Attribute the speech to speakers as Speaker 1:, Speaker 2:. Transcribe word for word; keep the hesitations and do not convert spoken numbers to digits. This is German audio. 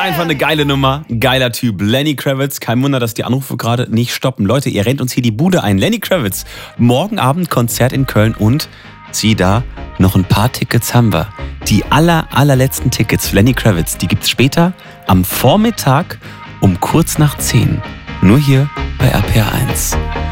Speaker 1: einfach eine geile Nummer. Geiler Typ. Lenny Kravitz. Kein Wunder, dass die Anrufe gerade nicht stoppen. Leute, ihr rennt uns hier die Bude ein. Lenny Kravitz. Morgen Abend Konzert in Köln und sieh da, noch ein paar Tickets haben wir. Die aller, allerletzten Tickets für Lenny Kravitz, die gibt's später am Vormittag um kurz nach zehn. Nur hier bei R P R eins.